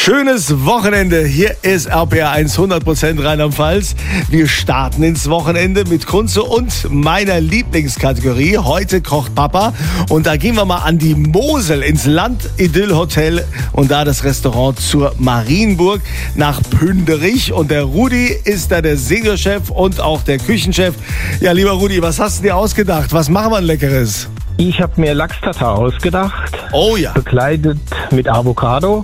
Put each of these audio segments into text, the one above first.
Schönes Wochenende. Hier ist RPR 100% Rheinland-Pfalz. Wir starten ins Wochenende mit Kunze und meiner Lieblingskategorie. Heute kocht Papa. Und da gehen wir mal an die Mosel ins Land-Idyll-Hotel und da das Restaurant zur Marienburg nach Pünderich. Und der Rudi ist da der Seniorchef und auch der Küchenchef. Ja, lieber Rudi, was hast du dir ausgedacht? Was machen wir ein Leckeres? Ich habe mir Lachs-Tatar ausgedacht. Oh ja. Bekleidet mit Avocado,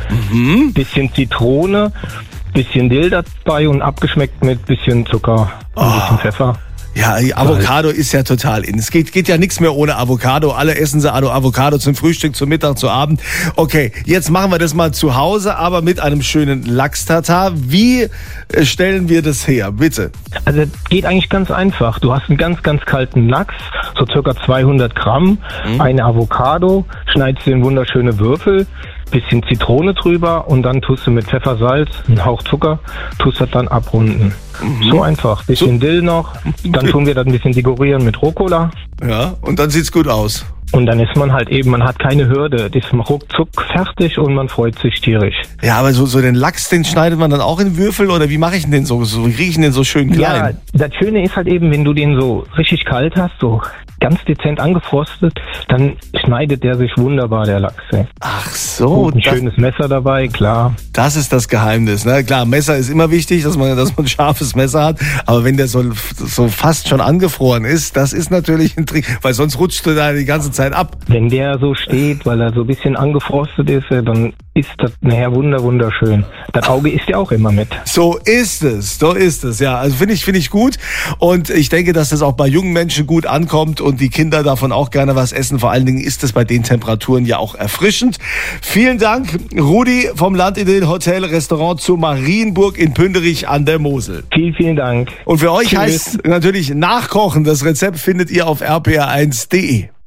bisschen Zitrone, bisschen Dill dabei und abgeschmeckt mit bisschen Zucker und ein bisschen Pfeffer. Ja, Avocado ist ja total in. Es geht ja nichts mehr ohne Avocado. Alle essen sie Avocado zum Frühstück, zum Mittag, zum Abend. Okay, jetzt machen wir das mal zu Hause, aber mit einem schönen Lachs-Tatar. Wie stellen wir das her, bitte? Also geht eigentlich ganz einfach. Du hast einen ganz, ganz kalten Lachs, so circa 200 Gramm, eine Avocado, schneidest dir in wunderschöne Würfel, bisschen Zitrone drüber und dann tust du mit Pfeffer, Salz, einen Hauch Zucker, tust das dann abrunden. So einfach. Bisschen Dill noch, dann tun wir das ein bisschen dekorieren mit Rucola. Ja, und dann sieht's gut aus. Und dann ist man halt eben, man hat keine Hürde, das ist ruckzuck fertig und man freut sich tierisch. Ja, aber so den Lachs, den schneidet man dann auch in Würfel oder wie mache ich denn den wie kriege ich den so schön klein? Ja, das Schöne ist halt eben, wenn du den so richtig kalt hast, so ganz dezent angefrostet, dann schneidet der sich wunderbar, der Lachs. Ach so. Ein schönes Messer dabei, klar. Das ist das Geheimnis, ne? Klar, Messer ist immer wichtig, dass man ein scharfes Messer hat, aber wenn der so fast schon angefroren ist, das ist natürlich ein Trick, weil sonst rutscht du da die ganze Zeit ab. Wenn der so steht, weil er so ein bisschen angefrostet ist, dann ist das nachher wunderschön. Das Auge isst ja auch immer mit. So ist es, ja. Also finde ich gut und ich denke, dass das auch bei jungen Menschen gut ankommt und die Kinder davon auch gerne was essen. Vor allen Dingen ist es bei den Temperaturen ja auch erfrischend. Vielen Dank, Rudi vom Land-Idyll Hotel Restaurant zur Marienburg in Pünderich an der Mosel. Vielen Dank. Und für euch heißt natürlich nachkochen. Das Rezept findet ihr auf rpr1.de.